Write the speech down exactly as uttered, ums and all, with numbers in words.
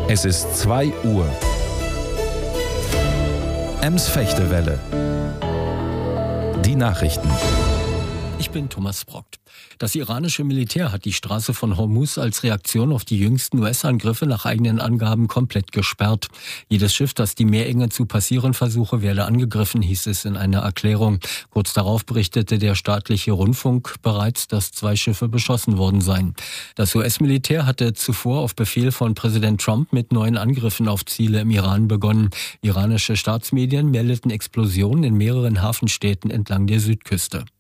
Es ist zwei Uhr. Ems-Fechtewelle. Die Nachrichten. Ich bin Thomas Brockt. Das iranische Militär hat die Straße von Hormuz als Reaktion auf die jüngsten U S-Angriffe nach eigenen Angaben komplett gesperrt. Jedes Schiff, das die Meerenge zu passieren versuche, werde angegriffen, hieß es in einer Erklärung. Kurz darauf berichtete der staatliche Rundfunk bereits, dass zwei Schiffe beschossen worden seien. Das U S-Militär hatte zuvor auf Befehl von Präsident Trump mit neuen Angriffen auf Ziele im Iran begonnen. Iranische Staatsmedien meldeten Explosionen in mehreren Hafenstädten entlang der Südküste.